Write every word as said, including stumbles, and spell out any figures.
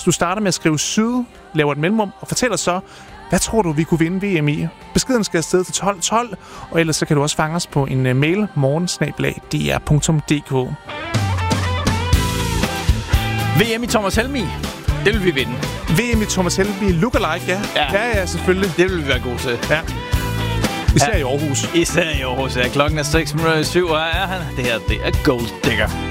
du starter med at skrive syd, laver et mellemrum og fortæller så, hvad tror du, vi kunne vinde V M i? Beskeden skal afsted til tolv tolv, og ellers så kan du også fange os på en uh, mail morgen snabel-a d r punktum d k. V M i Thomas Helmig. Det vil vi vinde. V M i Thomas Helmig lookalike, ja. Ja. Ja, ja, selvfølgelig. Det vil vi være gode til. Ja. Især Ja. i Aarhus. Især i Aarhus, ja. Klokken er seks minutter i syv, og her er han. Det her, det er Gold Digger.